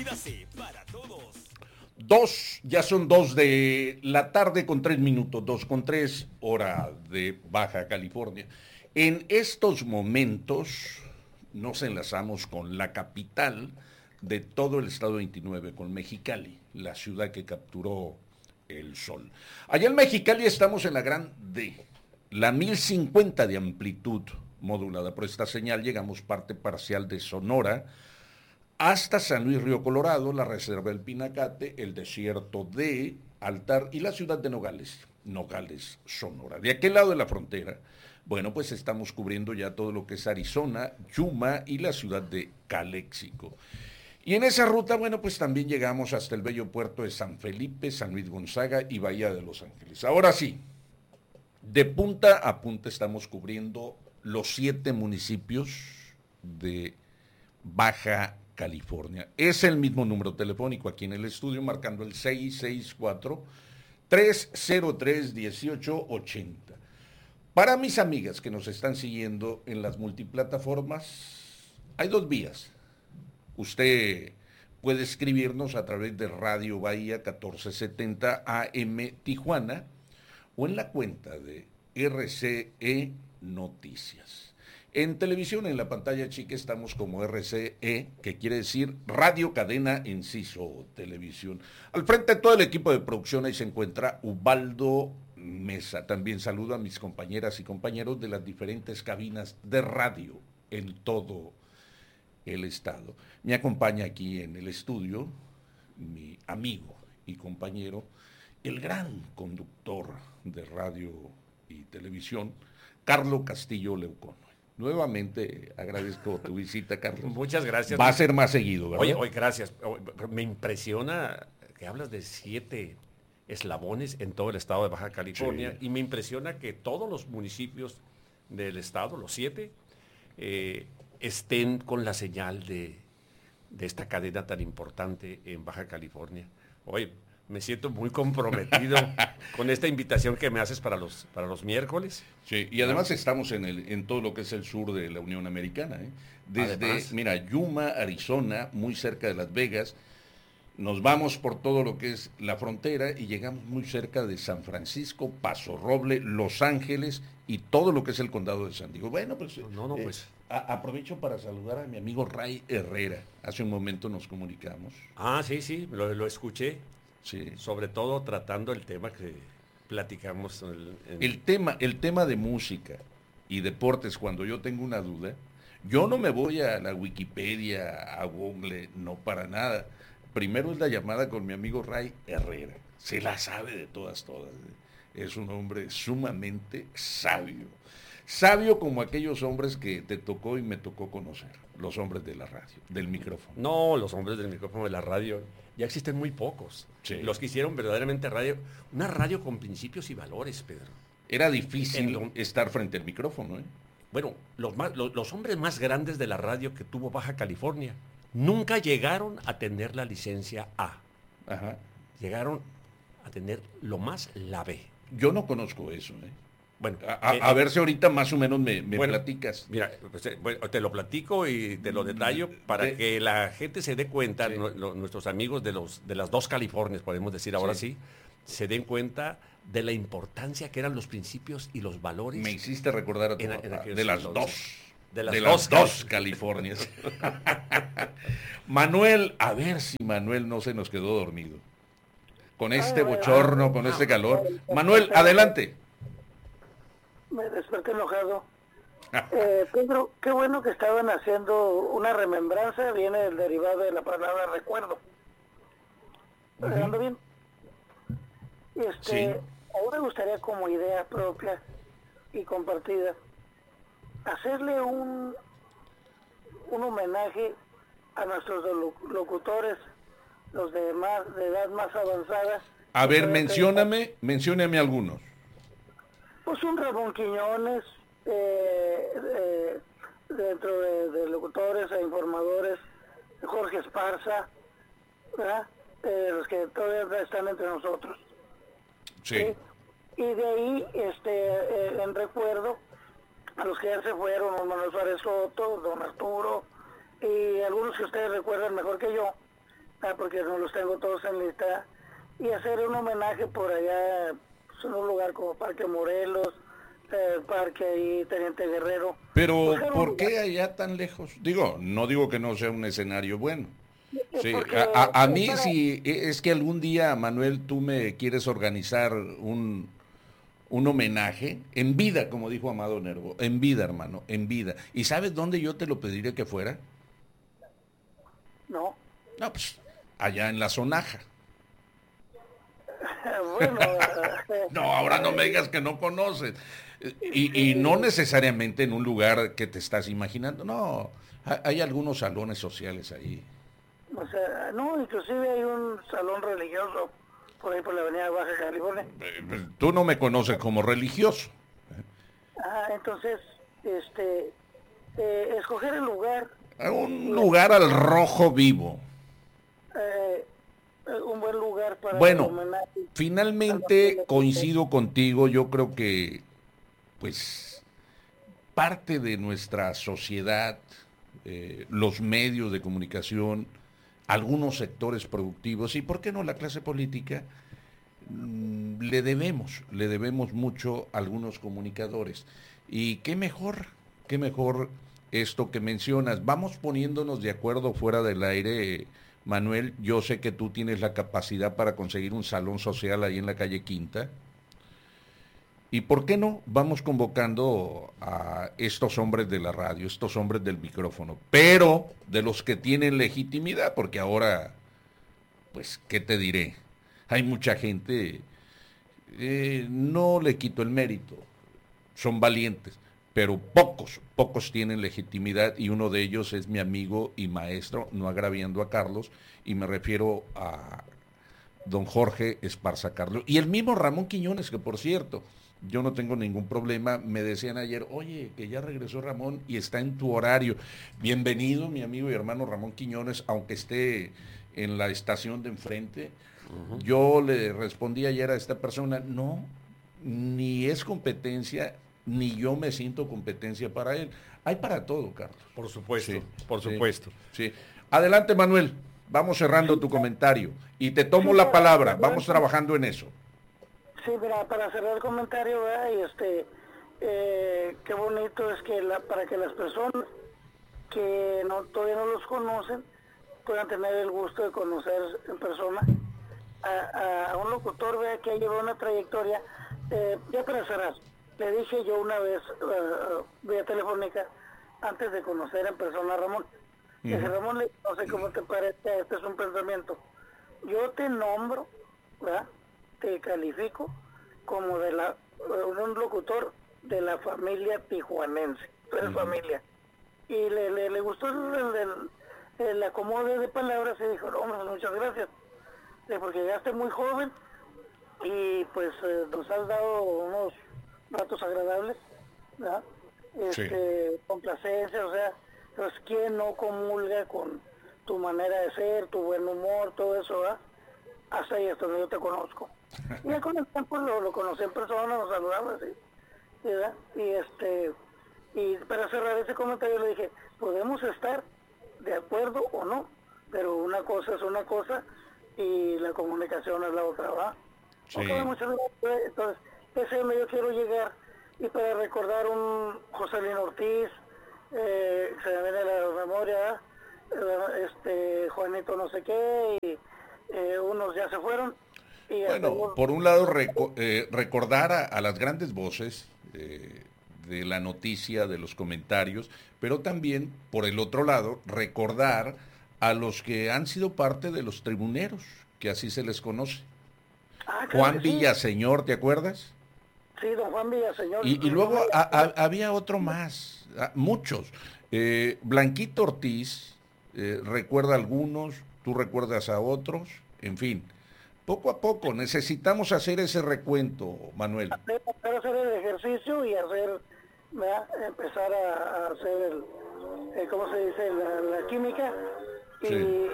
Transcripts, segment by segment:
Despídase para todos. Ya son 2 de la tarde con 3 minutos, 2:03, hora de Baja California. En estos momentos nos enlazamos con la capital de todo el estado 29, con Mexicali, la ciudad que capturó el sol. Allá en Mexicali estamos en la gran D, la 1050 de amplitud modulada. Por esta señal llegamos parte parcial de Sonora, hasta San Luis Río Colorado, la reserva del Pinacate, el desierto de Altar y la ciudad de Nogales, Sonora. De aquel lado de la frontera, bueno, pues estamos cubriendo ya todo lo que es Arizona, Yuma y la ciudad de Calexico. Y en esa ruta, bueno, pues también llegamos hasta el bello puerto de San Felipe, San Luis Gonzaga y Bahía de Los Ángeles. Ahora sí, de punta a punta estamos cubriendo los 7 municipios de Baja California. Es el mismo número telefónico aquí en el estudio, marcando el 664-303-1880. Para mis amigas que nos están siguiendo en las multiplataformas, hay 2 vías. Usted puede escribirnos a través de Radio Bahía 1470 AM Tijuana o en la cuenta de RCE Noticias. En televisión, en la pantalla chica, estamos como RCE, que quiere decir Radio Cadena Enciso Televisión. Al frente de todo el equipo de producción ahí se encuentra Ubaldo Mesa. También saludo a mis compañeras y compañeros de las diferentes cabinas de radio en todo el estado. Me acompaña aquí en el estudio mi amigo y compañero, el gran conductor de radio y televisión, Carlos Castillo Leucón. Nuevamente agradezco tu visita, Carlos. Muchas gracias. Va a ser más seguido, ¿verdad? Oye, gracias. Me impresiona que hablas de 7 eslabones en todo el estado de Baja California, sí. Y me impresiona que todos los municipios del estado, los 7, estén con la señal de esta cadena tan importante en Baja California. Oye, me siento muy comprometido con esta invitación que me haces para los miércoles. Sí, y además estamos en todo lo que es el sur de la Unión Americana, ¿eh? Desde, además, mira, Yuma, Arizona, muy cerca de Las Vegas, nos vamos por todo lo que es la frontera y llegamos muy cerca de San Francisco, Paso Roble, Los Ángeles y todo lo que es el condado de San Diego. Bueno, pues, pues. Aprovecho para saludar a mi amigo Ray Herrera. Hace un momento nos comunicamos. Ah, sí, lo escuché. Sí. Sobre todo tratando el tema que platicamos. El tema de música y deportes, cuando yo tengo una duda, yo no me voy a la Wikipedia, a Google, no para nada. Primero es la llamada con mi amigo Ray Herrera. Se la sabe de todas. Es un hombre sumamente sabio. Sabio como aquellos hombres que te tocó y me tocó conocer. Los hombres de la radio, del micrófono. No, los hombres del micrófono de la radio ya existen muy pocos. Sí. Los que hicieron verdaderamente radio, una radio con principios y valores, Pedro. Era difícil estar frente al micrófono, ¿eh? Bueno, los hombres más grandes de la radio que tuvo Baja California nunca llegaron a tener la licencia A. Ajá. Llegaron a tener lo más la B. Yo no conozco eso, ¿eh? Bueno, a ver si ahorita más o menos me platicas. Mira, pues, te lo platico y te lo detallo para que la gente se dé cuenta, sí. Nuestros amigos de las 2 Californias, podemos decir ahora sí, se den cuenta de la importancia que eran los principios y los valores. Me hiciste recordar a tu papá, de las dos. dos Californias. Manuel, a ver si Manuel no se nos quedó dormido. Con este bochorno, con este calor. Manuel, adelante. Me desperté enojado. Pedro, qué bueno que estaban haciendo una remembranza, viene el derivado de la palabra recuerdo. ¿Ando bien? Sí. A mí me gustaría, como idea propia y compartida, hacerle un homenaje a nuestros locutores, los de edad más avanzada. A ver, mencióname algunos. Pues un Ramón Quiñones, dentro de locutores e informadores, Jorge Esparza, ¿verdad? Los que todavía están entre nosotros. Sí. Y de ahí, en recuerdo, a los que ya se fueron, don Manuel Suárez Soto, don Arturo, y algunos que ustedes recuerdan mejor que yo, porque no los tengo todos en lista, y hacer un homenaje por allá, pues, en un lugar como Parque Morelos, Parque ahí Teniente Guerrero. Pero, Buscar un ¿por lugar. qué allá tan lejos? Digo, no digo que no sea un escenario bueno. Sí, Porque a mí para- si es que algún día, Manuel, tú me quieres organizar un homenaje, en vida, como dijo Amado Nervo, en vida, hermano, en vida. ¿Y sabes dónde yo te lo pediría que fuera? No. No, pues, allá en la Sonaja. Bueno, No, ahora no me digas que no conoces. Y no necesariamente en un lugar que te estás imaginando, no. Hay algunos salones sociales ahí. o sea, no, inclusive hay un salón religioso por ahí por la avenida Baja California. Tú no me conoces como religioso. Entonces, escoger el lugar, Un lugar al rojo vivo. eh, un buen lugar para el Bueno, homenaje a finalmente los coincido contigo. Yo creo que, pues, parte de nuestra sociedad, los medios de comunicación, algunos sectores productivos y, ¿por qué no, la clase política? Le debemos mucho a algunos comunicadores. Y qué mejor esto que mencionas. Vamos poniéndonos de acuerdo fuera del aire, Manuel. Yo sé que tú tienes la capacidad para conseguir un salón social ahí en la calle Quinta. ¿Y por qué no? Vamos convocando a estos hombres de la radio, estos hombres del micrófono, pero de los que tienen legitimidad, porque ahora, pues, ¿qué te diré? Hay mucha gente, no le quito el mérito, son valientes, pero pocos tienen legitimidad y uno de ellos es mi amigo y maestro, no agraviando a Carlos, y me refiero a don Jorge Esparza Carlos. Y el mismo Ramón Quiñones, que por cierto, yo no tengo ningún problema, me decían ayer, oye, que ya regresó Ramón y está en tu horario. Bienvenido, mi amigo y hermano Ramón Quiñones, aunque esté en la estación de enfrente. Yo le respondí ayer a esta persona, no, ni es competencia, ni yo me siento competencia para él. Hay para todo, Carlos. Por supuesto, Sí, por sí, supuesto. sí. Adelante, Manuel. Vamos cerrando tu comentario. Y te tomo Sí, la palabra. bueno, Vamos trabajando en eso. Sí, mira, para cerrar el comentario, ¿verdad? Qué bonito es que para que las personas que todavía no los conocen puedan tener el gusto de conocer en persona a un locutor, ¿verdad? Que ha llevado una trayectoria. Ya para cerrar, le dije yo una vez vía telefónica, antes de conocer en persona a Ramón, le dije, Ramón, no sé cómo te parece, este es un pensamiento. Yo te nombro, ¿verdad? Te califico como un locutor de la familia tijuanense, tú eres familia. Y le gustó el acomode de palabras y dijo, no, hombre, muchas gracias, porque llegaste muy joven y pues nos has dado unos ratos agradables, ¿verdad? Sí. Complacencia, o sea, pues quién no comulga con tu manera de ser, tu buen humor, todo eso, ¿verdad? Hasta ahí, hasta donde yo te conozco. Y ya con el tiempo lo conocí en persona, nos saludamos así, ¿verdad? Y para cerrar ese comentario le dije, podemos estar de acuerdo o no, pero una cosa es una cosa y la comunicación es la otra, ¿va? Sí. Ok, muchas gracias. Entonces, ese es donde yo quiero llegar. Y para recordar un Joselín Ortiz, se me viene a la memoria, Juanito no sé qué, y unos ya se fueron. Y Bueno, por un lado, recordar a las grandes voces de la noticia, de los comentarios, pero también, por el otro lado, recordar a los que han sido parte de los tribuneros, que así se les conoce. claro Juan que sí. Villaseñor, ¿te acuerdas? Sí, don Juan Villaseñor. Y luego había otro más, muchos. Blanquito Ortiz, recuerda a algunos, tú recuerdas a otros, en fin. Poco a poco necesitamos hacer ese recuento, Manuel. Para hacer el ejercicio y ¿verdad? Empezar a hacer ¿cómo se dice? La química y, Sí.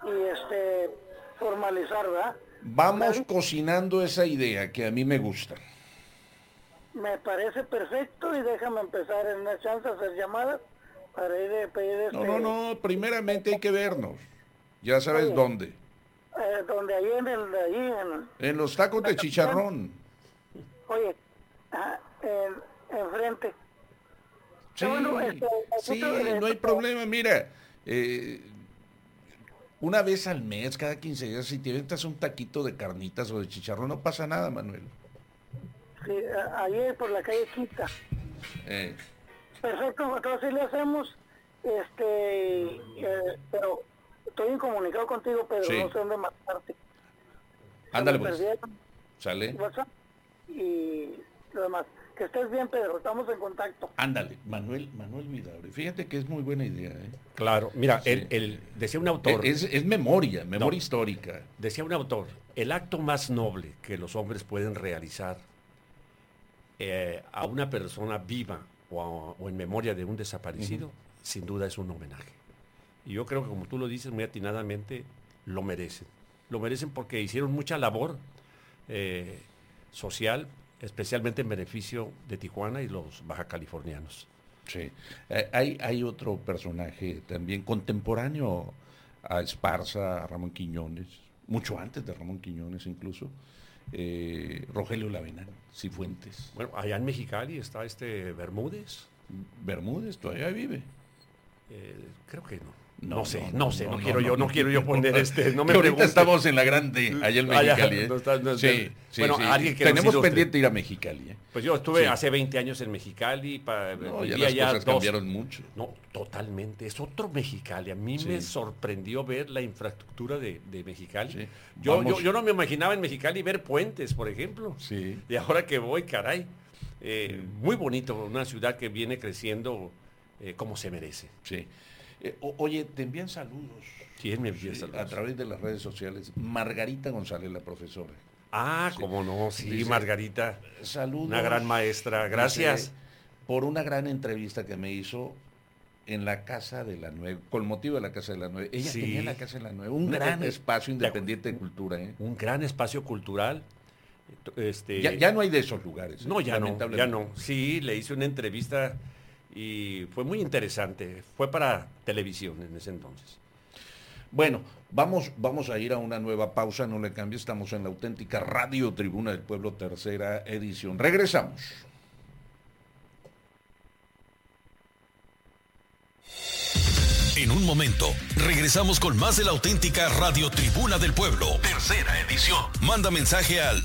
formalizar, ¿verdad? Vamos cocinando esa idea que a mí me gusta. Me parece perfecto y déjame empezar en una chance a hacer llamadas para ir a pedir No, primeramente hay que vernos. Ya sabes Oye, dónde. Donde ahí En los tacos de chicharrón. Oye, enfrente. Sí, Bueno, sí, no hay problema. Mira, una vez al mes, cada 15 días, si te aventas un taquito de carnitas o de chicharrón, no pasa nada, Manuel. Sí, ayer por la calle Quita. Perfecto, entonces le hacemos, pero estoy incomunicado contigo, Pedro, Sí. no sé dónde matarte. Ándale, pues. Sale. WhatsApp y lo demás. Que estés bien, Pedro, estamos en contacto. Ándale, Manuel Vidaurre. Fíjate que es muy buena idea, ¿eh? Claro, mira, Sí. decía un autor, Es memoria No. histórica. decía un autor, el acto más noble que los hombres pueden realizar a una persona viva o en memoria de un desaparecido, sin duda es un homenaje. Y yo creo que, como tú lo dices muy atinadamente, lo merecen. Lo merecen porque hicieron mucha labor social, especialmente en beneficio de Tijuana y los bajacalifornianos. Sí. Hay otro personaje también contemporáneo a Esparza, a Ramón Quiñones, mucho antes de Ramón Quiñones incluso, Rogelio Lavenán, Cifuentes. Bueno, allá en Mexicali está Bermúdez. Bermúdez todavía vive. Creo que no. No, No sé, no, no no, quiero no, yo, no, no quiero yo poner no me Que ahorita preguntes. estamos en la grande, allá en Allá, Mexicali. no está- no está- Sí, bueno, sí. alguien que nos Tenemos ilustre. pendiente ir a Mexicali. Pues yo estuve Sí. hace 20 años en Mexicali, No, ya viví las allá cosas cambiaron mucho. No, totalmente, es otro Mexicali. A mí Sí. me sorprendió ver la infraestructura de Mexicali. Sí. Yo no me imaginaba en Mexicali ver puentes, por ejemplo. Sí. Y ahora que voy, caray, muy bonito, una ciudad que viene creciendo como se merece. Sí. Oye, te envían saludos. Sí, él me envía saludos. A través de las redes sociales. Margarita González, la profesora. Ah, Sí. cómo no, sí, Dice, Margarita. Saludos. Una gran maestra, gracias. Dice, por una gran entrevista que me hizo en la Casa de la Nueve, con motivo de la Casa de la Nueve. Ella Sí. tenía la Casa de la Nueve, un Una- gran espacio de- independiente de cultura. Un gran espacio cultural. Ya no hay de esos lugares. No, ya no, lamentablemente. ya no. Sí, le hice una entrevista y fue muy interesante. Fue para televisión en ese entonces. Bueno, vamos a ir a una nueva pausa, no le cambie, estamos en la auténtica Radio Tribuna del Pueblo, tercera edición. Regresamos. En un momento, regresamos con más de la auténtica Radio Tribuna del Pueblo, tercera edición. Manda mensaje al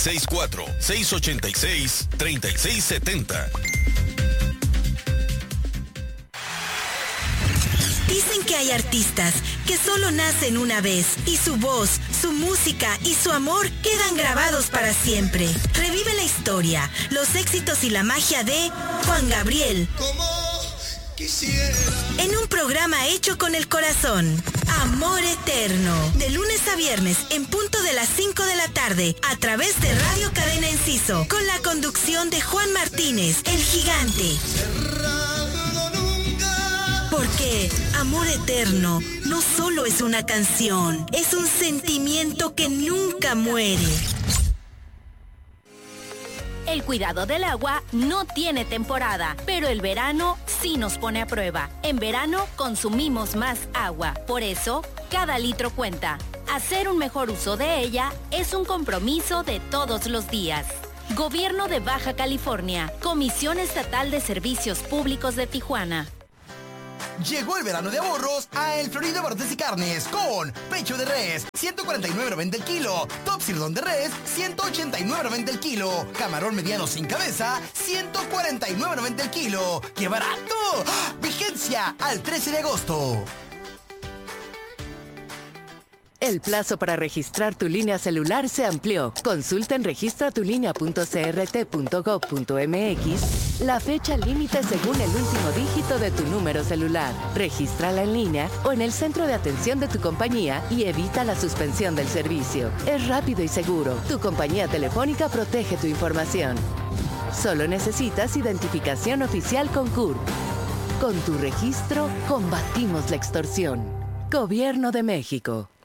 664-686-3670. Dicen que hay artistas que solo nacen una vez y su voz, su música y su amor quedan grabados para siempre. Revive la historia, los éxitos y la magia de Juan Gabriel. En un programa hecho con el corazón. Amor Eterno. De lunes a viernes en punto de las 5 de la tarde a través de Radio Cadena Enciso con la conducción de Juan Martínez, el gigante. Porque Amor Eterno no solo es una canción, es un sentimiento que nunca muere. El cuidado del agua no tiene temporada, pero el verano sí nos pone a prueba. En verano consumimos más agua, por eso cada litro cuenta. Hacer un mejor uso de ella es un compromiso de todos los días. Gobierno de Baja California, Comisión Estatal de Servicios Públicos de Tijuana. Llegó el verano de ahorros a El Florido Barrotes y Carnes con pecho de res, 149.90 el kilo, top sirloin de res, 189.90 el kilo, camarón mediano sin cabeza, 149.90 el kilo. ¡Qué barato! ¡Ah! Vigencia al 13 de agosto. El plazo para registrar tu línea celular se amplió. Consulta en registratulinea.crt.gov.mx la fecha límite según el último dígito de tu número celular. Regístrala en línea o en el centro de atención de tu compañía y evita la suspensión del servicio. Es rápido y seguro. Tu compañía telefónica protege tu información. Solo necesitas identificación oficial con CURP. Con tu registro, combatimos la extorsión. Gobierno de México.